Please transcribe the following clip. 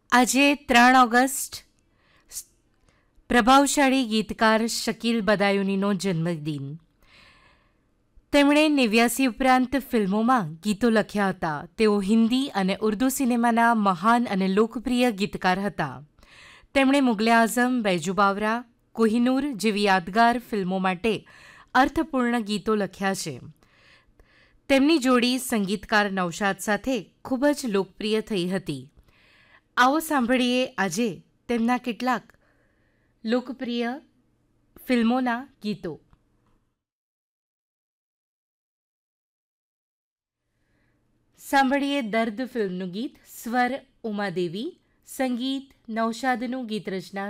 આજે 3 ઓગસ્ટ પ્રભાવશાળી ગીતકાર શકીલ બદાયુનીનો જન્મદિન. તેમણે 89 ઉપરાંત ફિલ્મોમાં ગીતો લખ્યા હતા. તેઓ હિન્દી અને ઉર્દૂ સિનેમાના મહાન અને લોકપ્રિય ગીતકાર હતા. તેમણે મુગલે આઝમ, બૈજુ બાવરા, કોહિનૂર જેવી યાદગાર ફિલ્મો માટે અર્થપૂર્ણ ગીતો લખ્યા છે. તેમની જોડી સંગીતકાર નૌશાદ સાથે ખૂબ જ લોકપ્રિય થઈ હતી. આવો સાંભળીએ આજે તેમના કેટલાક લોકપ્રિય ફિલ્મોના ગીતો. સાંભળીએ દર્દ ફિલ્મનું ગીત. સ્વર ઉમાદેવી, સંગીત નૌશાદનું, ગીત રચના